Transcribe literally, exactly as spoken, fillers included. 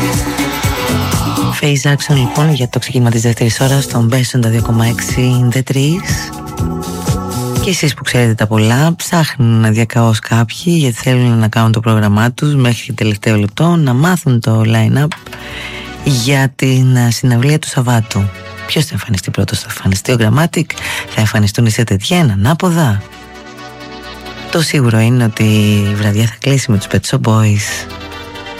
Phase Action λοιπόν για το ξεκίνημα της δεύτερης ώρας στον Best ογδόντα δύο κόμμα έξι The Trees. Και εσείς που ξέρετε τα πολλά, ψάχνουν διακαώς κάποιοι γιατί θέλουν να κάνουν το πρόγραμμά τους μέχρι τελευταίο λεπτό, να μάθουν το line-up για την συναυλία του Σαββάτου. Ποιος θα εμφανιστεί πρώτος? Θα εμφανιστεί ο Grammatic, θα εμφανιστούν οι Saint Etienne, ανάποδα? Το σίγουρο είναι ότι η βραδιά θα κλείσει με τους Pet Shop Boys.